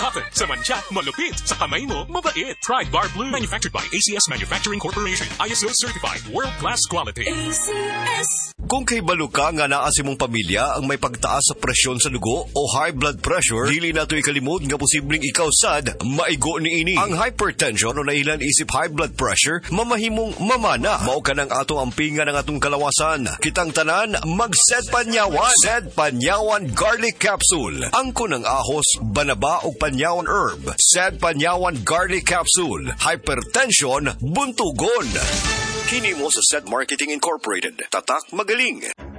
cotton. Sa mancha, malupit. Sa kamay mo, mabait. Pride Bar Blue. Manufactured by ACS Manufacturing Corporation. ISO certified. World-class quality. ACS. Kung kay baluka nga naa si mong pamilya ang may pagtaas sa presyon sa dugo o high blood pressure, dili nato ikalimod nga posibleng ikaw sad maigo ni ini. Ang hypertension o nailan isip high blood pressure mamahimong mamana. Mao ka ng atong ampingan ng atong kalawasan. Kitang tanan mag-Sed Panyawan. Sed Panyawan Garlic Capsule. Angko ng ahos, banaba o panyawan herb. Sed Panyawan Garlic Capsule. Hypertension buntugon. Kini mo sa Sed Marketing Incorporated. Tatak magaling.